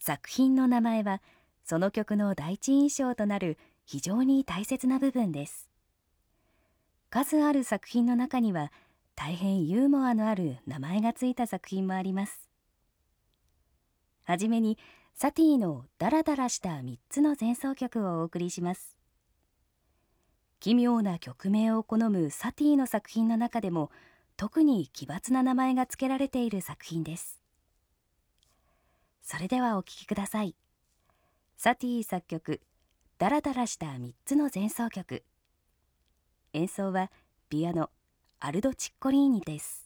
作品の名前はその曲の第一印象となる非常に大切な部分です。数ある作品の中には大変ユーモアのある名前がついた作品もあります。はじめにサティのダラダラした3つの前奏曲をお送りします。奇妙な曲名を好むサティの作品の中でも特に奇抜な名前が付けられている作品です。それではお聴きください。サティ作曲ダラダラした3つの前奏曲。演奏はピアノアルド・チッコリーニです。